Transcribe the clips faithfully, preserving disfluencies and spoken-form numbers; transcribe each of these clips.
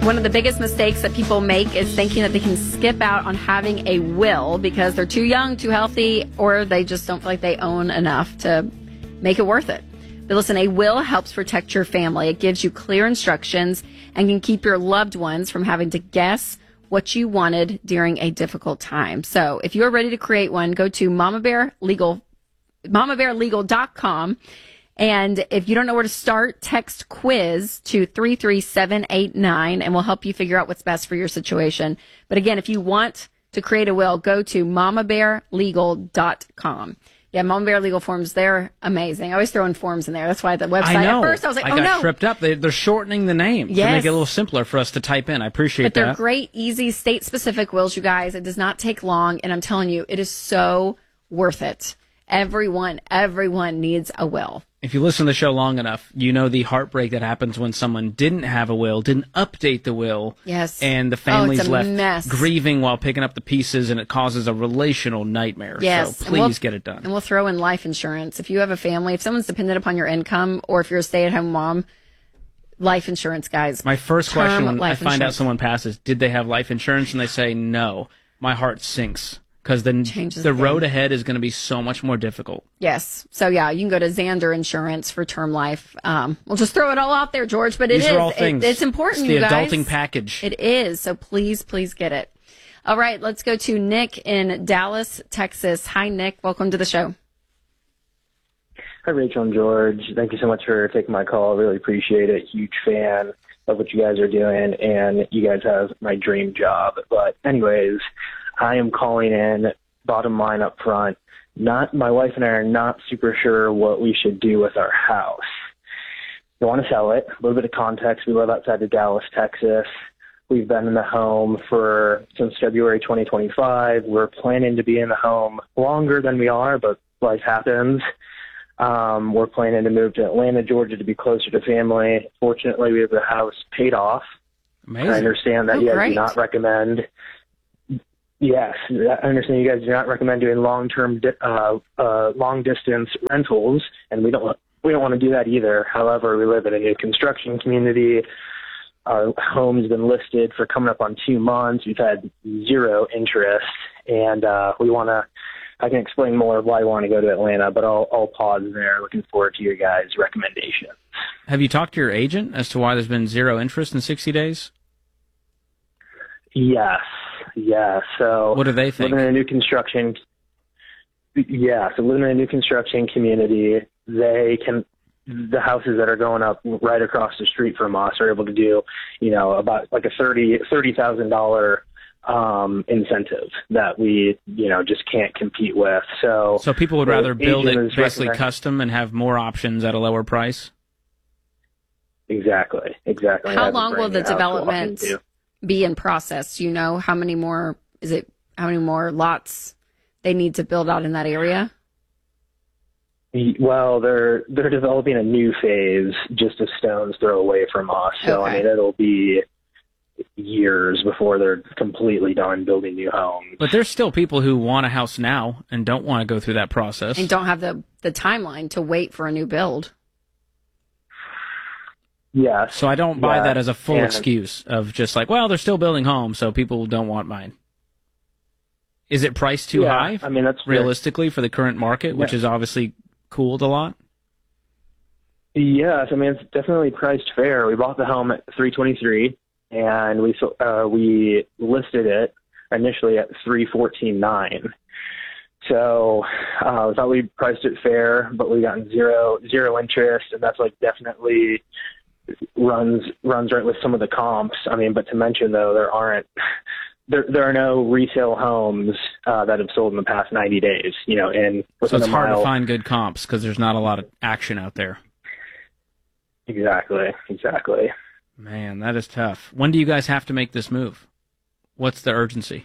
One of the biggest mistakes that people make is thinking that they can skip out on having a will because they're too young, too healthy, or they just don't feel like they own enough to make it worth it. But listen, a will helps protect your family. It gives you clear instructions and can keep your loved ones from having to guess what you wanted during a difficult time. So if you're ready to create one, go to Mama Bear Legal, mama bear legal dot com. And if you don't know where to start, text quiz to three three seven eight nine and we'll help you figure out what's best for your situation. But again, if you want to create a will, go to mama bear legal dot com. Yeah, Mama Bear Legal forms, they're amazing. I always throw in forms in there. That's why the website, I know. at first I was like, I oh got no. tripped up. They, they're shortening the name Yes. to make it a little simpler for us to type in. I appreciate But they're that. great, easy, state-specific wills, you guys. It does not take long, and I'm telling you, it is so worth it. Everyone, everyone needs a will. If you listen to the show long enough, you know the heartbreak that happens when someone didn't have a will, didn't update the will, Yes. and the Oh, family's it's a left mess. grieving while picking up the pieces, and it causes a relational nightmare. Yes. So And we'll- please get it done. And we'll throw in life insurance. If you have a family, if someone's dependent upon your income, or if you're a stay-at-home mom, life insurance, guys. My first Term question when I life find out insurance. someone passes, did they have life insurance? And they say no. My heart sinks because the, Changes the the road game. ahead is going to be so much more difficult. Yes. So, yeah, you can go to Xander Insurance for term life. Um, we'll just throw it all out there, George, but it These is. are all It- things. it's important, It's the you guys. adulting package. It is. So please, please get it. All right, let's go to Nick in Dallas, Texas. Hi, Nick. Welcome to the show. Hi, Rachel and George. Thank you so much for taking my call. Really appreciate it. Huge fan of what you guys are doing, and you guys have my dream job. But anyways, I am calling in, bottom line up front. Not my wife and I are not super sure what we should do with our house. We want to sell it. A little bit of context. We live outside of Dallas, Texas. We've been in the home for since February twenty twenty-five. We're planning to be in the home longer than we are, but life happens. Um, we're planning to move to Atlanta, Georgia to be closer to family. Fortunately, we have the house paid off. Amazing. I understand that Oh, you guys great. do not recommend. Yes, I understand you guys do not recommend doing long-term, di- uh, uh, long-distance rentals, and we don't we don't want to do that either. However, we live in a new construction community. Our home's been listed for coming up on two months. We've had zero interest, and uh, we want to. I can explain more of why I want to go to Atlanta, but I'll, I'll pause there. Looking forward to your guys' recommendations. Have you talked to your agent as to why there's been zero interest in sixty days? Yes, yes. So What do they think? living in a new construction, yeah. So living in a new construction community, they can. The houses that are going up right across the street from us are able to do, you know, about like a thirty thirty thousand dollar um, incentive that we, you know, just can't compete with. So, So people would the rather build agent it is basically recommend- custom and have more options at a lower price? Exactly, exactly. How Have a long will brand the new house to walk development into. be in process? Do you know how many more, is it, how many more lots they need to build out in that area? Well, they're they're developing a new phase just a stone's throw away from us. So Okay. I mean, it'll be years before they're completely done building new homes. But there's still people who want a house now and don't want to go through that process. And don't have the, the timeline to wait for a new build. Yes. So I don't buy Yeah, that as a full and- excuse of just like, well, they're still building homes, so people don't want mine. Is it priced too Yeah, high, I mean, that's fair. realistically, for the current market, which Yeah. is obviously cooled a lot? Yes, I mean it's definitely priced fair. We bought the home at three twenty-three, and we so- uh, we listed it initially at three fourteen nine. So uh, I thought we priced it fair, but we got zero zero interest, and that's like definitely runs runs right with some of the comps. I mean, but to mention though, there aren't. There, there are no resale homes uh, that have sold in the past ninety days. You know, and So within it's a hard mile. to find good comps because there's not a lot of action out there. Exactly, exactly. Man, that is tough. When do you guys have to make this move? What's the urgency?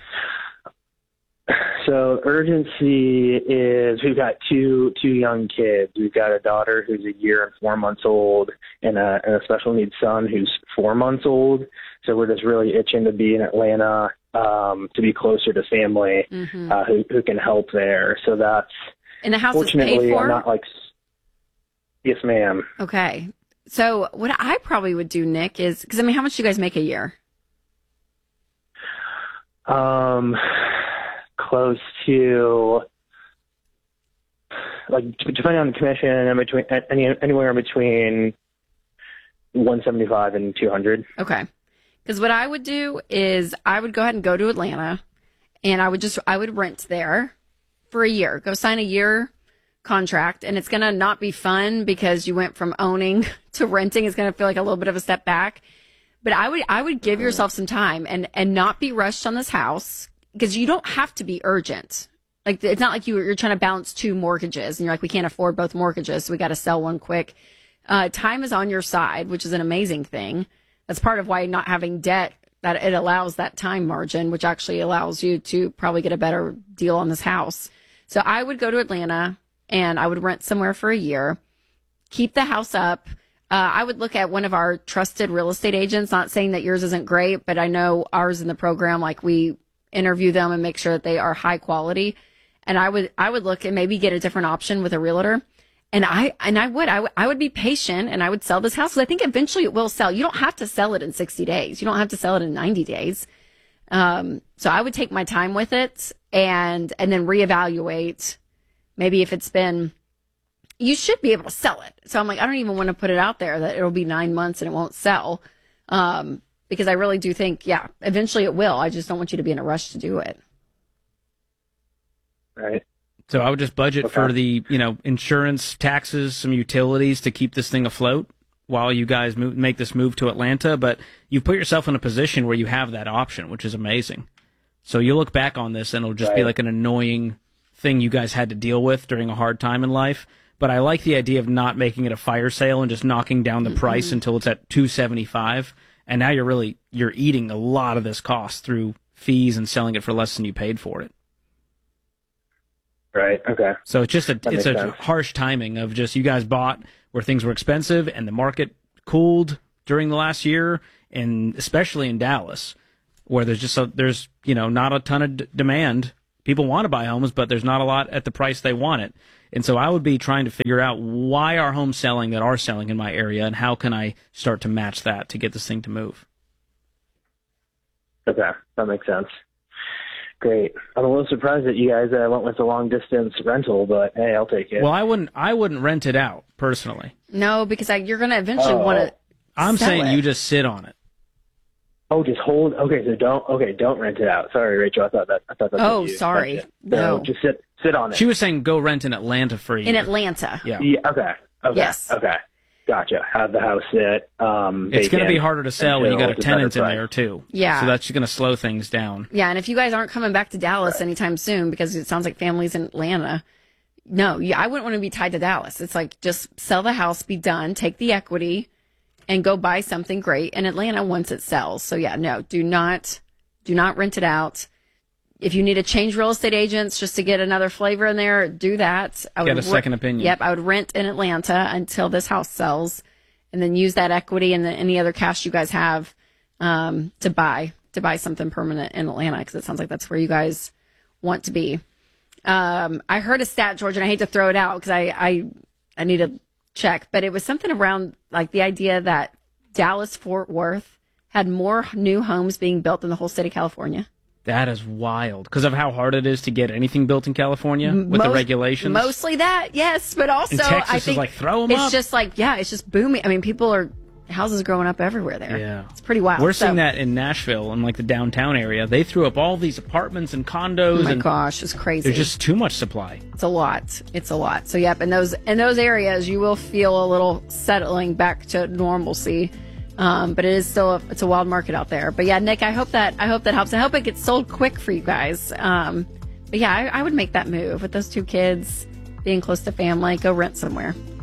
So urgency is we've got two two young kids. We've got a daughter who's a year and four months old, and a, and a special needs son who's four months old. So we're just really itching to be in Atlanta, um, to be closer to family, Mm-hmm. uh, who who can help there. So that's And the house is fortunately paid for? I'm not like. Yes, ma'am. Okay. So what I probably would do, Nick, is, because, I mean, how much do you guys make a year? Um, close to, like, depending on the commission, in between, any, anywhere in between one seventy-five and two hundred. Okay. Because what I would do is I would go ahead and go to Atlanta, and I would just, I would rent there for a year. Go sign a year contract, and it's going to not be fun because you went from owning to renting. It's going to feel like a little bit of a step back. But I would, I would give yourself some time and, and not be rushed on this house, because you don't have to be urgent. Like, it's not like you, you're trying to balance two mortgages and you're like, we can't afford both mortgages, so we got to sell one quick. Uh, time is on your side, which is an amazing thing. That's part of why not having debt, that it allows that time margin, which actually allows you to probably get a better deal on this house. So I would go to Atlanta and I would rent somewhere for a year, keep the house up. Uh, I would look at one of our trusted real estate agents, not saying that yours isn't great, but I know ours in the program, like, we interview them and make sure that they are high quality. And I would, I would look and maybe get a different option with a realtor. And I, and I would, I would, I would be patient and I would sell this house, because I think eventually it will sell. You don't have to sell it in sixty days. You don't have to sell it in ninety days. Um, so I would take my time with it and, and then reevaluate. Maybe if it's been, you should be able to sell it. So I'm like, I don't even want to put it out there that it'll be nine months and it won't sell. Um, because I really do think, yeah, eventually it will. I just don't want you to be in a rush to do it. Right. So I would just budget Okay. for the, you know, insurance, taxes, some utilities to keep this thing afloat while you guys move, make this move to Atlanta. But you put yourself in a position where you have that option, which is amazing. So you'll look back on this and it'll just Right. be like an annoying thing you guys had to deal with during a hard time in life. But I like the idea of not making it a fire sale and just knocking down the mm-hmm. price until it's at two seventy-five. And now you're really, you're eating a lot of this cost through fees and selling it for less than you paid for it. Right. Okay. So it's just a, That it's a makes sense. harsh timing of just, you guys bought where things were expensive and the market cooled during the last year, and especially in Dallas, where there's just, a, there's, you know, not a ton of d- demand. People want to buy homes, but there's not a lot at the price they want it. And so I would be trying to figure out why are homes selling that are selling in my area, and how can I start to match that to get this thing to move. Okay. That makes sense. Great. I'm a little surprised that you guys uh, went with a long distance rental, but hey, I'll take it. Well, I wouldn't, I wouldn't rent it out personally. No, because I, you're going to eventually Oh. want to. I'm sell saying it. you just sit on it. Oh, just hold. Okay, so don't. Okay, don't rent it out. Sorry, Rachel. I thought that. I thought that's Oh, what you, sorry. Gotcha. No. So just sit. Sit on it. She was saying go rent in Atlanta for a year. In Atlanta. Yeah. Yeah. Okay. Okay. Yes. Okay. Gotcha. Have the house sit. Um, It's going to vacant be harder to sell when you got a until it's better tenant in price. there too. Yeah. So that's going to slow things down. Yeah, and if you guys aren't coming back to Dallas anytime soon, because it sounds like families in Atlanta, no, yeah, I wouldn't want to be tied to Dallas. It's like, just sell the house, be done, take the equity, and go buy something great in Atlanta once it sells. So yeah, no, do not, do not rent it out. If you need to change real estate agents just to get another flavor in there, do that. I Get would a second opinion. Yep, I would rent in Atlanta until this house sells, and then use that equity and then any other cash you guys have um, to buy to buy something permanent in Atlanta, because it sounds like that's where you guys want to be. Um, I heard a stat, George, and I hate to throw it out because I, I I need to check, but it was something around like the idea that Dallas Fort Worth had more new homes being built than the whole state of California. That is wild because of how hard it is to get anything built in California with Most- the regulations. Mostly that, yes, but also And Texas I is think like, throw 'em it's up. just like, yeah, it's just booming. I mean, people are houses growing up everywhere there. Yeah. It's pretty wild. We're So- seeing that in Nashville and like the downtown area. They threw up all these apartments and condos, Oh my and gosh, it's crazy. there's just too much supply. It's a lot. It's a lot. So yep, in those in those areas, you will feel a little settling back to normalcy. Um, but it is still a, it's a wild market out there. But yeah, Nick, I hope that I hope that helps. I hope it gets sold quick for you guys. Um, but yeah, I, I would make that move with those two kids, being close to family. Go rent somewhere.